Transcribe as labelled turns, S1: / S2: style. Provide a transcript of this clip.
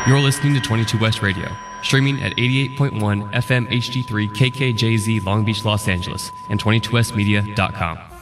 S1: You're listening to 22 West Radio, streaming at 88.1 FM HD3 KKJZ Long Beach, Los Angeles, and 22westmedia.com.